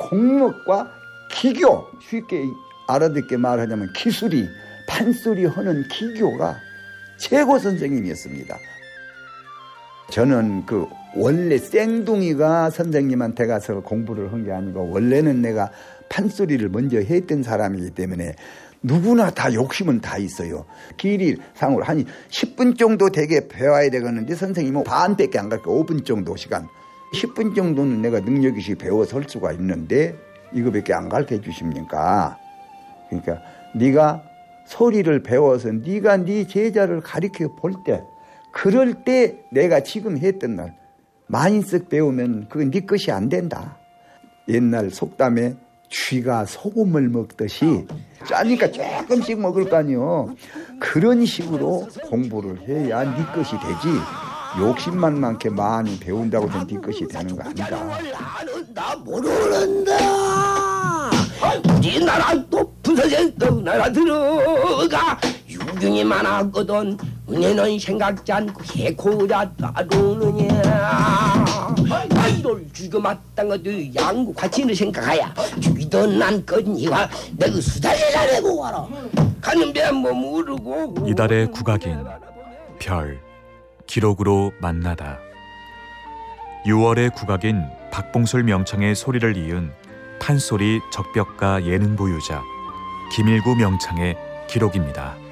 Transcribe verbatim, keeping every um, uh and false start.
공력과 기교, 쉽게 알아듣게 말하자면 기술이 판소리 하는 기교가 최고 선생님이었습니다. 저는 그 원래 쌩둥이가 선생님한테 가서 공부를 한 게 아니고 원래는 내가 판소리를 먼저 했던 사람이기 때문에 누구나 다 욕심은 다 있어요. 길이 상으로 한 십 분 정도 되게 배워야 되겠는데 선생님은 반밖에 안 갈까 오 분 정도 시간. 십 분 정도는 내가 능력이시 배워서 할 수가 있는데 이거밖에 안 가르쳐 주십니까? 그러니까 네가 소리를 배워서 네가 네 제자를 가르쳐 볼 때 그럴 때 내가 지금 했던 날 많이 쓱 배우면 그건 네 것이 안 된다. 옛날 속담에 쥐가 소금을 먹듯이 짜니까 조금씩 먹을 거 아니요. 그런 식으로 공부를 해야 네 것이 되지. 욕심만 많게 많이 배운다고 해서 네 것이 되는 거 아니다. 나 모르는다. 우리나라 높은 선생 나라 들어가 유경이 많았거든. 은혜는 생각지 않고 해코자 따르느냐. 아이를 죽여 마땅 것도 양구 같이는 생각하야. 죽이던 난 건이와 내가 수다를 내고 와라. 가는 배뭐 모르고. 이달의 국악인 별 기록으로 만나다. 유월의 국악인 박봉솔 명창의 소리를 이은 판소리 적벽가 예능 보유자 김일구 명창의 기록입니다.